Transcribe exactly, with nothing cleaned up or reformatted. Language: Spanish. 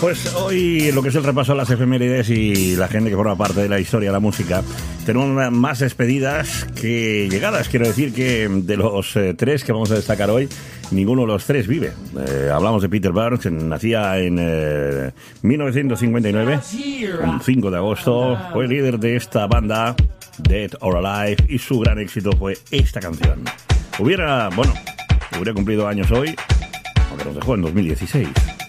Pues hoy lo que es el repaso a las efemérides y la gente que forma parte de la historia de la música, tenemos más despedidas que llegadas. Quiero decir que de los eh, tres que vamos a destacar hoy, ninguno de los tres vive. Eh, hablamos de Peter Burns, nacía en eh, mil novecientos cincuenta y nueve, un cinco de agosto, fue líder de esta banda, Dead or Alive, y su gran éxito fue esta canción. Hubiera, bueno, hubiera cumplido años hoy, aunque nos dejó en dos mil dieciséis.